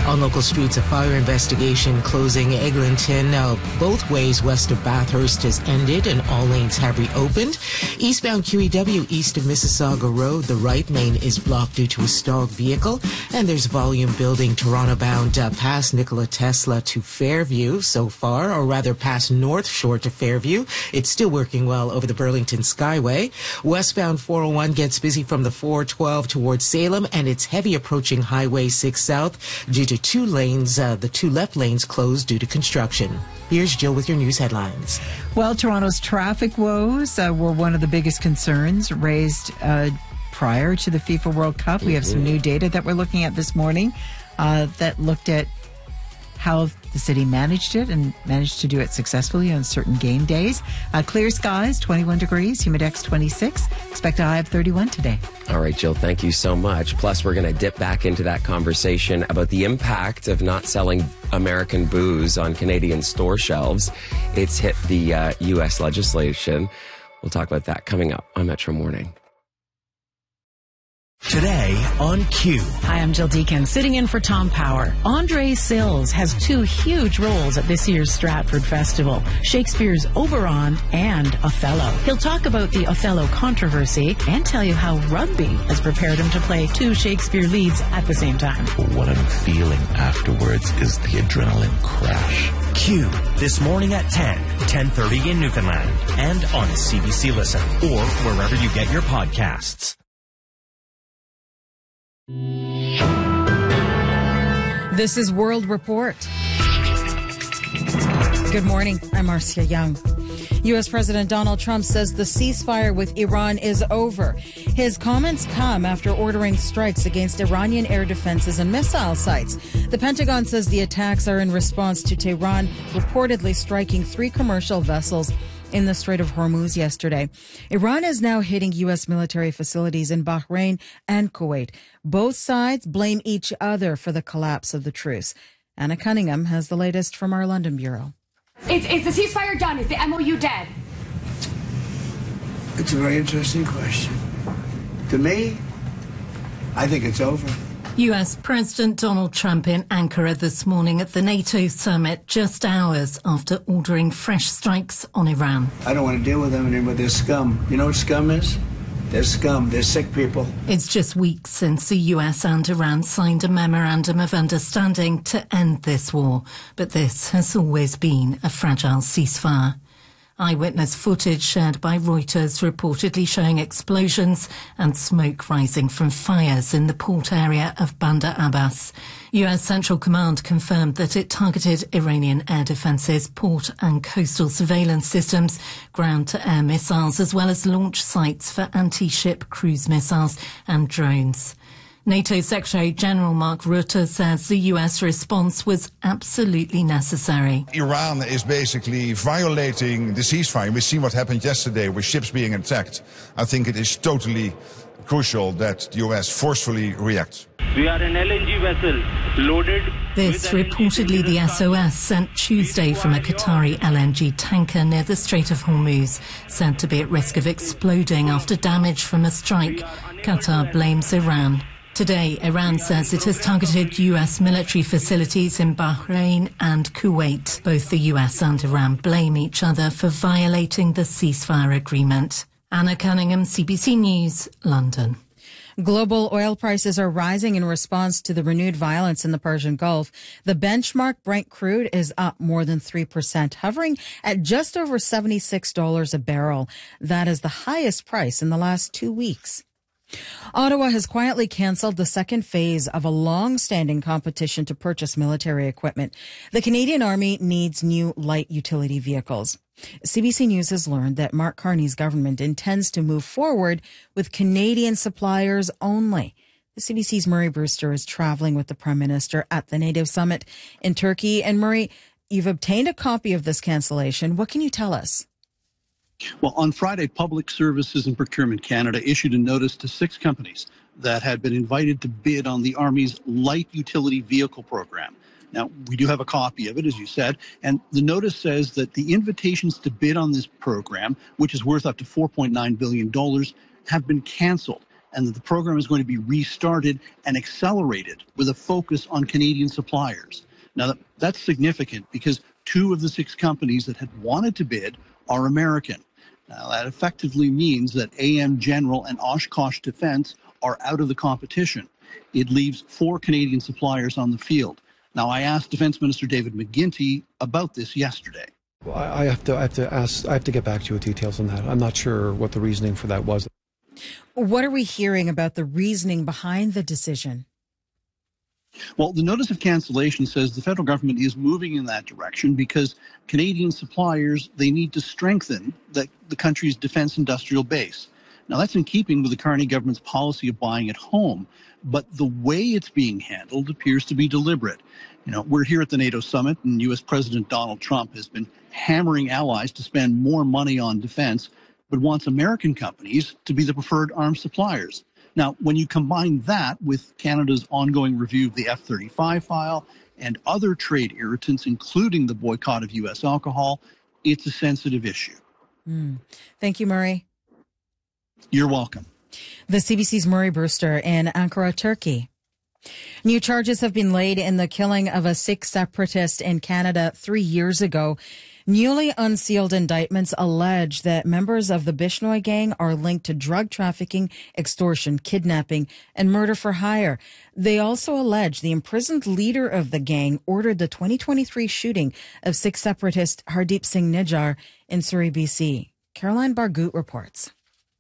On local streets, a fire investigation closing Eglinton both ways west of Bathurst has ended and all lanes have reopened. Eastbound QEW east of Mississauga Road, the right lane is blocked due to a stalled vehicle. And there's volume building Toronto-bound past Nikola Tesla to Fairview so far, or rather past North Shore to Fairview. It's still working well over the Burlington Skyway. Westbound 401 gets busy from the 412 towards Salem, and it's heavy approaching Highway 6 South due to two lanes, the two left lanes closed due to construction. Here's Jill with your news headlines. Well, Toronto's traffic woes were one of the biggest concerns raised prior to the FIFA World Cup. We have some new data that we're looking at this morning that looked at how the city managed it and managed to do it successfully on certain game days. Clear skies, 21 degrees, humidex 26. Expect a high of 31 today. All right, Jill, thank you so much. Plus, we're going to dip back into that conversation about the impact of not selling American booze on Canadian store shelves. It's hit the U.S. legislation. We'll talk about that coming up on Metro Morning. Today on Q. Hi, I'm Jill Deacon, sitting in for Tom Power. Andre Sills has two huge roles at this year's Stratford Festival, Shakespeare's Oberon and Othello. He'll talk about the Othello controversy and tell you how rugby has prepared him to play two Shakespeare leads at the same time. What I'm feeling afterwards is the adrenaline crash. Q, this morning at 10:30 in Newfoundland, and on CBC Listen, or wherever you get your podcasts. This is World Report. Good morning. I'm Marcia Young. U.S. President Donald Trump says the ceasefire with Iran is over. His comments come after ordering strikes against Iranian air defenses and missile sites. The Pentagon says the attacks are in response to Tehran reportedly striking 3 commercial vessels in the Strait of Hormuz yesterday. Iran is now hitting U.S. military facilities in Bahrain and Kuwait. Both sides blame each other for the collapse of the truce. Anna Cunningham has the latest from our London bureau. Is the ceasefire done? Is the MOU dead? It's a very interesting question. To me, I think it's over. U.S. President Donald Trump in Ankara this morning at the NATO summit, just hours after ordering fresh strikes on Iran. I don't want to deal with them anymore. They're scum. You know what scum is? They're scum. They're sick people. It's just weeks since the U.S. and Iran signed a memorandum of understanding to end this war. But this has always been a fragile ceasefire. Eyewitness footage shared by Reuters reportedly showing explosions and smoke rising from fires in the port area of Bandar Abbas. U.S. Central Command confirmed that it targeted Iranian air defences, port and coastal surveillance systems, ground-to-air missiles, as well as launch sites for anti-ship cruise missiles and drones. NATO Secretary-General Mark Rutte says the U.S. response was absolutely necessary. Iran is basically violating the ceasefire. We've seen what happened yesterday with ships being attacked. I think it is totally crucial that the U.S. forcefully reacts. We are an LNG vessel loaded. This reportedly the SOS sent Tuesday from a Qatari LNG tanker near the Strait of Hormuz, said to be at risk of exploding after damage from a strike. Qatar blames Iran. Today, Iran says it has targeted U.S. military facilities in Bahrain and Kuwait. Both the U.S. and Iran blame each other for violating the ceasefire agreement. Anna Cunningham, CBC News, London. Global oil prices are rising in response to the renewed violence in the Persian Gulf. The benchmark Brent crude is up more than 3%, hovering at just over $76 a barrel. That is the highest price in the last 2 weeks. Ottawa has quietly cancelled the second phase of a long-standing competition to purchase military equipment. The Canadian Army needs new light utility vehicles. CBC News has learned that Mark Carney's government intends to move forward with Canadian suppliers only. The CBC's Murray Brewster is traveling with the Prime Minister at the NATO summit in Turkey. And Murray, you've obtained a copy of this cancellation. What can you tell us? Well, on Friday, Public Services and Procurement Canada issued a notice to 6 companies that had been invited to bid on the Army's light utility vehicle program. Now, we do have a copy of it, as you said, and the notice says that the invitations to bid on this program, which is worth up to $4.9 billion, have been canceled. and that the program is going to be restarted and accelerated with a focus on Canadian suppliers. Now, that's significant because 2 of the 6 companies that had wanted to bid are American. Now, that effectively means that AM General and Oshkosh Defense are out of the competition. It leaves 4 Canadian suppliers on the field. Now, I asked Defense Minister David McGuinty about this yesterday. Well, I have to get back to you with details on that. I'm not sure what the reasoning for that was. What are we hearing about the reasoning behind the decision? Well, the notice of cancellation says the federal government is moving in that direction because Canadian suppliers, they need to strengthen the country's defense industrial base. Now, that's in keeping with the Carney government's policy of buying at home, but the way it's being handled appears to be deliberate. You know, we're here at the NATO summit, and U.S. President Donald Trump has been hammering allies to spend more money on defense, but wants American companies to be the preferred arms suppliers. Now, when you combine that with Canada's ongoing review of the F-35 file and other trade irritants, including the boycott of U.S. alcohol, it's a sensitive issue. Thank you, Murray. You're welcome. The CBC's Murray Brewster in Ankara, Turkey. New charges have been laid in the killing of a Sikh separatist in Canada 3 years ago. Newly unsealed indictments allege that members of the Bishnoi gang are linked to drug trafficking, extortion, kidnapping, and murder for hire. They also allege the imprisoned leader of the gang ordered the 2023 shooting of Sikh separatist Hardeep Singh Nijjar in Surrey, BC. Caroline Bargut reports.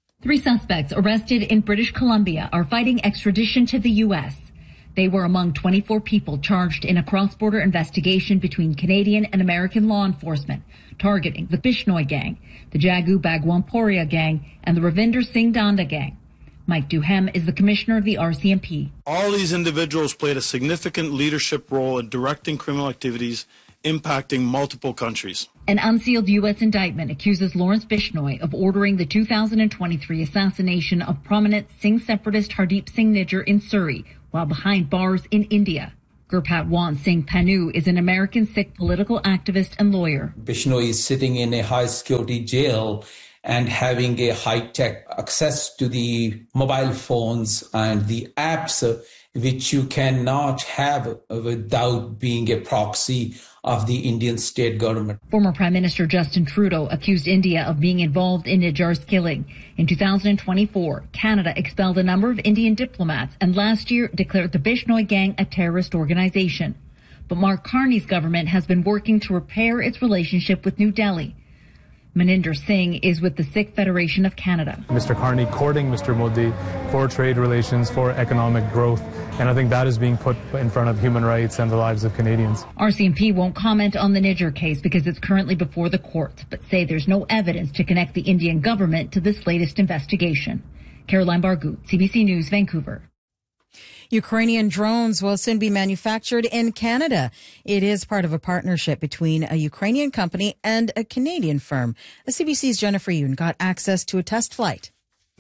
3 suspects arrested in British Columbia are fighting extradition to the U.S. They were among 24 people charged in a cross-border investigation between Canadian and American law enforcement, targeting the Bishnoi gang, the Jagu Bagwamporia gang, and the Ravinder Singh Danda gang. Mike Duhem is the commissioner of the RCMP. All these individuals played a significant leadership role in directing criminal activities impacting multiple countries. An unsealed U.S. indictment accuses Lawrence Bishnoi of ordering the 2023 assassination of prominent Singh separatist Hardeep Singh Nijjar in Surrey, while behind bars in India. Gurpatwant Singh Panu is an American Sikh political activist and lawyer. Bishnoi is sitting in a high-security jail and having a high-tech access to the mobile phones and the apps, which you cannot have without being a proxy of the Indian state government. Former Prime Minister Justin Trudeau accused India of being involved in Nijjar's killing. In 2024, Canada expelled a number of Indian diplomats and last year declared the Bishnoi gang a terrorist organization. But Mark Carney's government has been working to repair its relationship with New Delhi. Maninder Singh is with the Sikh Federation of Canada. Mr. Carney courting Mr. Modi for trade relations, for economic growth, and I think that is being put in front of human rights and the lives of Canadians. RCMP won't comment on the Nijjar case because it's currently before the courts, but say there's no evidence to connect the Indian government to this latest investigation. Caroline Bargut, CBC News, Vancouver. Ukrainian drones will soon be manufactured in Canada. It is part of a partnership between a Ukrainian company and a Canadian firm. The CBC's Jennifer Yoon got access to a test flight.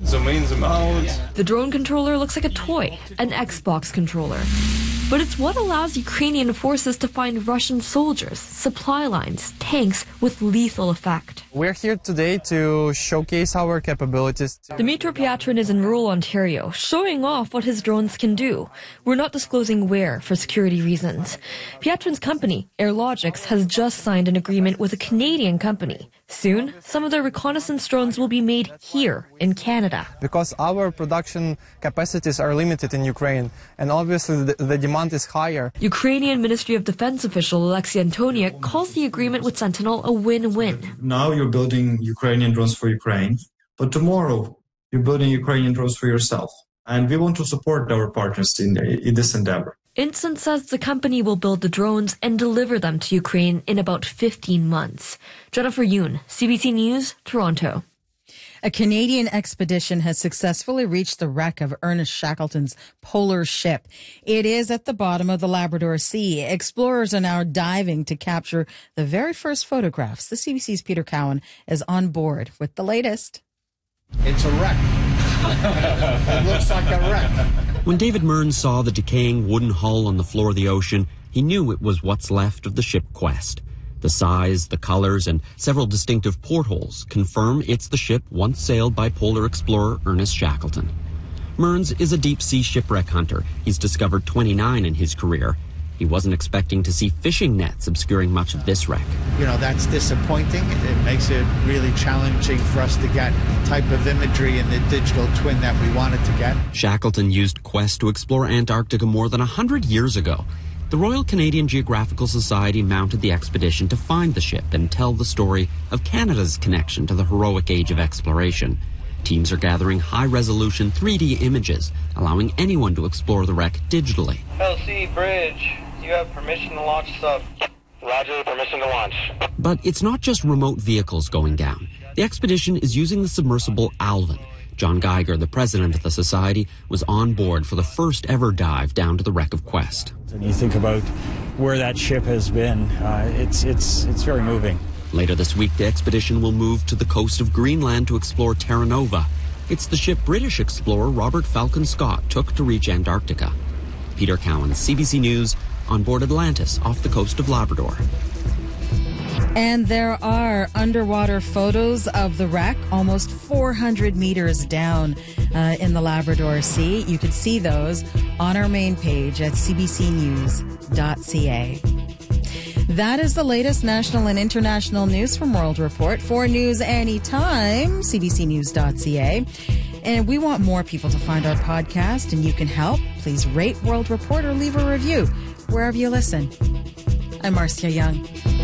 The drone controller looks like a toy, an Xbox controller. But it's what allows Ukrainian forces to find Russian soldiers, supply lines, tanks with lethal effect. We're here today to showcase our capabilities. Dmytro Pyatrin is in rural Ontario, showing off what his drones can do. We're not disclosing where for security reasons. Pyatrin's company, AirLogix, has just signed an agreement with a Canadian company. Soon, some of their reconnaissance drones will be made here in Canada. Because our production capacities are limited in Ukraine, and obviously the demand is higher. Ukrainian Ministry of Defense official Alexei Antoniuk calls the agreement with Sentinel a win-win. Now you're building Ukrainian drones for Ukraine, but tomorrow you're building Ukrainian drones for yourself. And we want to support our partners in this endeavor. Instant says the company will build the drones and deliver them to Ukraine in about 15 months. Jennifer Yoon, CBC News, Toronto. A Canadian expedition has successfully reached the wreck of Ernest Shackleton's polar ship. It is at the bottom of the Labrador Sea. Explorers are now diving to capture the very first photographs. The CBC's Peter Cowan is on board with the latest. It's a wreck. It looks like a wreck. When David Mearns saw the decaying wooden hull on the floor of the ocean, he knew it was what's left of the ship Quest. The size, the colors, and several distinctive portholes confirm it's the ship once sailed by polar explorer Ernest Shackleton. Mearns is a deep-sea shipwreck hunter. He's discovered 29 in his career. He wasn't expecting to see fishing nets obscuring much of this wreck. You know, that's disappointing. It makes it really challenging for us to get the type of imagery in the digital twin that we wanted to get. Shackleton used Quest to explore Antarctica more than 100 years ago. The Royal Canadian Geographical Society mounted the expedition to find the ship and tell the story of Canada's connection to the heroic age of exploration. Teams are gathering high-resolution 3D images, allowing anyone to explore the wreck digitally. LC Bridge, you have permission to launch sub. Roger, permission to launch. But it's not just remote vehicles going down. The expedition is using the submersible Alvin. John Geiger, the president of the society, was on board for the first ever dive down to the wreck of Quest. And you think about where that ship has been, it's very moving. Later this week, the expedition will move to the coast of Greenland to explore Terra Nova. It's the ship British explorer Robert Falcon Scott took to reach Antarctica. Peter Cowan, CBC News, on board Atlantis off the coast of Labrador. And there are underwater photos of the wreck almost 400 meters down in the Labrador Sea. You can see those on our main page at cbcnews.ca. That is the latest national and international news from World Report. For news anytime, cbcnews.ca. And we want more people to find our podcast, and you can help. Please rate World Report or leave a review wherever you listen. I'm Marcia Young.